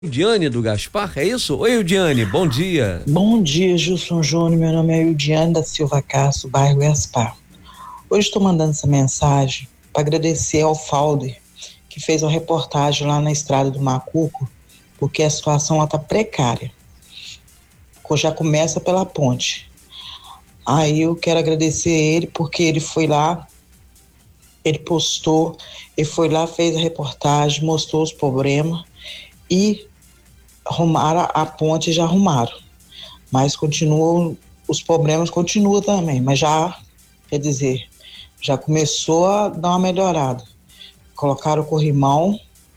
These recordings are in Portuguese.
Eudiane do Gaspar, é isso? Oi, Eudiane, bom dia. Bom dia, Gilson Júnior. Meu nome é Eudiane da Silva Castro, bairro Gaspar. Hoje estou mandando essa mensagem para agradecer ao Falder, que fez uma reportagem lá na estrada do Macuco, porque a situação está precária. Já começa pela ponte. Aí eu quero agradecer ele, porque ele foi lá, ele postou, ele foi lá, fez a reportagem, mostrou os problemas e arrumaram a ponte e já arrumaram. Mas continuam, os problemas continuam também, mas já, quer dizer, já começou a dar uma melhorada. Colocaram o corrimão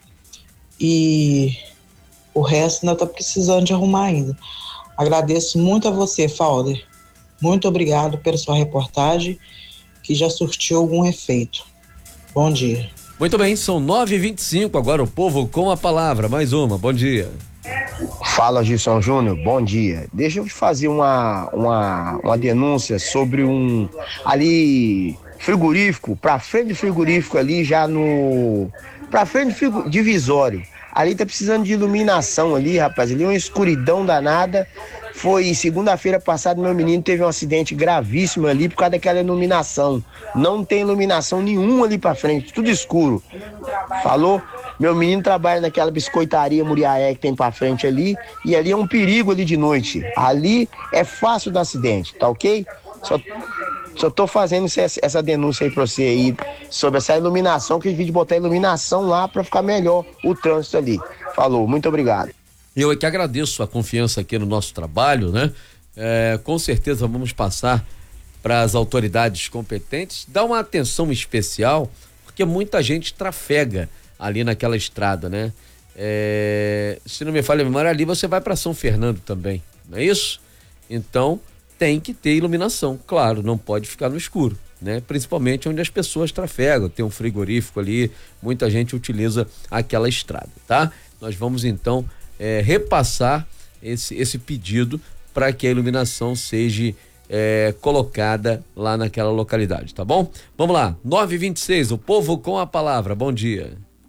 e o resto ainda está precisando de arrumar ainda. Agradeço muito a você, Falder. Muito obrigado pela sua reportagem, que já surtiu algum efeito. Bom dia. Muito bem, são 9h25, agora o povo com a palavra. Mais uma, bom dia. Fala, Gilson Júnior, bom dia. Deixa eu te fazer uma denúncia sobre ali frigorífico, pra frente do frigorífico ali, pra frente do divisório. Ali tá precisando de iluminação ali, rapaz, ali é uma escuridão danada. Foi segunda-feira passada, meu menino teve um acidente gravíssimo ali por causa daquela iluminação. Não tem iluminação nenhuma ali pra frente, tudo escuro. Falou? Meu menino trabalha naquela biscoitaria Muriaé que tem pra frente ali, e ali é um perigo ali de noite. Ali é fácil do acidente, tá ok? Só tô fazendo essa denúncia aí pra você aí, sobre essa iluminação, que eu devia botar iluminação lá pra ficar melhor o trânsito ali. Falou, muito obrigado. Eu é que agradeço a confiança aqui no nosso trabalho, né? Com certeza vamos passar para as autoridades competentes, dar uma atenção especial, porque muita gente trafega ali naquela estrada, né? Se não me falha a memória, ali você vai para São Fernando também, não é isso? Então tem que ter iluminação, claro, não pode ficar no escuro, né? Principalmente onde as pessoas trafegam, tem um frigorífico ali, muita gente utiliza aquela estrada, tá? Nós vamos então repassar esse pedido para que a iluminação seja colocada lá naquela localidade, tá bom? Vamos lá, 9h26, o povo com a palavra, bom dia.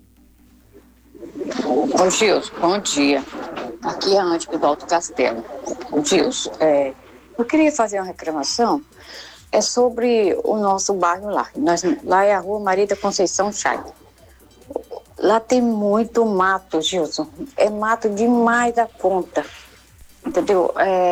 Ô Gilson, bom dia. Aqui é a Ante do Alto Castelo. Gilson, eu queria fazer uma reclamação, sobre o nosso bairro lá. Lá é a rua Maria da Conceição Chaga. Lá tem muito mato, Gilson. É mato demais da conta. Entendeu?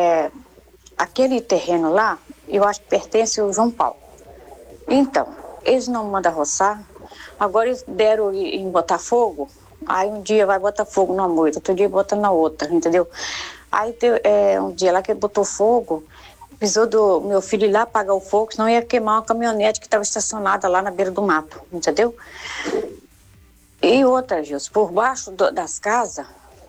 Aquele terreno lá, eu acho que pertence ao João Paulo. Então, eles não mandam roçar. Agora eles deram em Botafogo. Aí um dia vai botar fogo numa moita, outro dia bota na outra, entendeu? Aí um dia lá que ele botou fogo, precisou do meu filho ir lá apagar o fogo, senão ia queimar uma caminhonete que estava estacionada lá na beira do mato, entendeu? E outra, Gilson, por baixo das casas,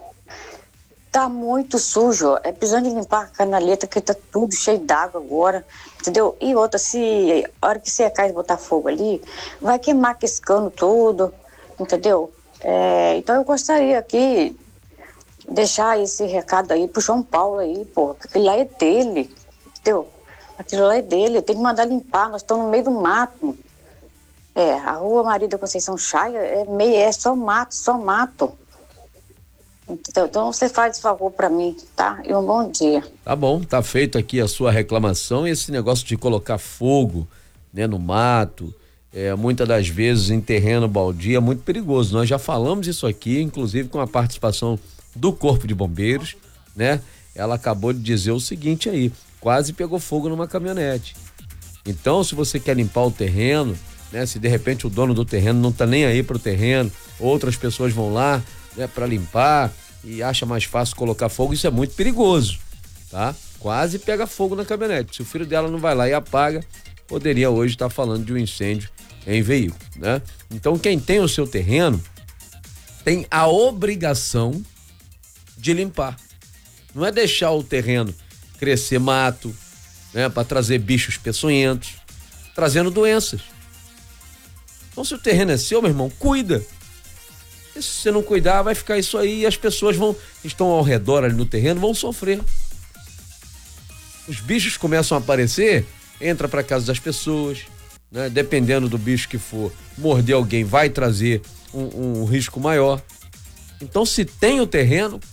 tá muito sujo, precisando de limpar a canaleta, que tá tudo cheio d'água agora, entendeu? E outra, a hora que secar e botar fogo ali, vai queimar esse cano tudo, entendeu? Então eu gostaria aqui deixar esse recado aí pro João Paulo aí, pô, porque lá é dele, entendeu? Aquilo lá é dele, tem que mandar limpar, nós estamos no meio do mato. A rua Maria da Conceição Chaga é só mato. Então você faz esse favor para mim, tá? E um bom dia. Tá bom, tá feito aqui a sua reclamação. Esse negócio de colocar fogo, né, no mato, muitas das vezes em terreno baldio, é muito perigoso. Nós já falamos isso aqui, inclusive com a participação do Corpo de Bombeiros, né? Ela acabou de dizer o seguinte aí, quase pegou fogo numa caminhonete. Então, se você quer limpar o terreno, né? Se de repente o dono do terreno não tá nem aí pro terreno, outras pessoas vão lá, né, para limpar e acha mais fácil colocar fogo, isso é muito perigoso, tá? Quase pega fogo na caminhonete. Se o filho dela não vai lá e apaga, poderia hoje estar falando de um incêndio em veículo, né? Então, quem tem o seu terreno tem a obrigação de limpar. Não é deixar o terreno crescer mato, né, para trazer bichos peçonhentos, trazendo doenças. Então, se o terreno é seu, meu irmão, cuida. E se você não cuidar, vai ficar isso aí e as pessoas estão ao redor ali no terreno, vão sofrer. Os bichos começam a aparecer, entra para casa das pessoas, né? Dependendo do bicho que for, morder alguém vai trazer um risco maior. Então, se tem o terreno,